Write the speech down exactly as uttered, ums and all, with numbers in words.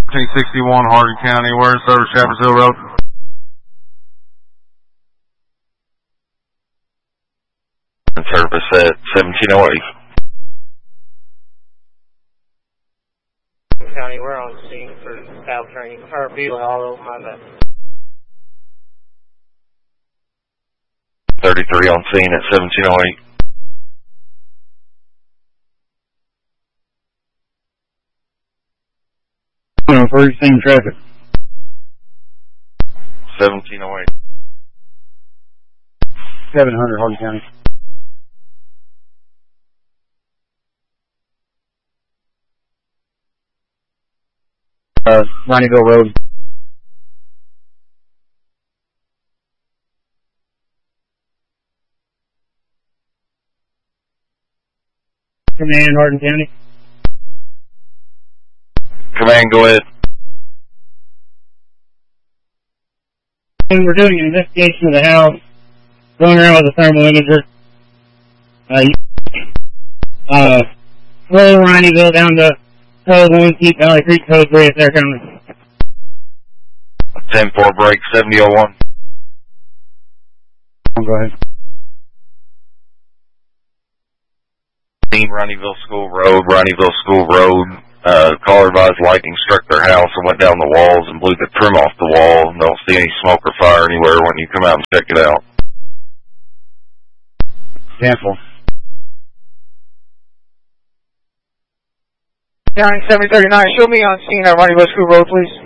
thirteen sixty-one Hardin County, where is service Chapel Hill Road? Service at seventeen oh eight. County, we're on scene for South Training. Her feeling all over my back. thirty-three on scene at seventeen oh eight. No, first scene traffic. seventeen oh eight. seven hundred Hardin County. Uh, Ronnieville Road. Command, Hardin County. Command, go ahead. And we're doing an investigation of the house, going around with a thermal imager. Uh, uh, roll Ronnieville down to Code one, keep Valley Creek Code three if they're coming. ten four break, seventy oh one. Go ahead. Ronnieville School Road, Ronnieville School Road. Uh, caller advised lightning struck their house and went down the walls and blew the trim off the wall. Don't see any smoke or fire anywhere when you come out and check it out. Cancel. County seventy thirty-nine, show me on scene at Ronnieville School Road, please.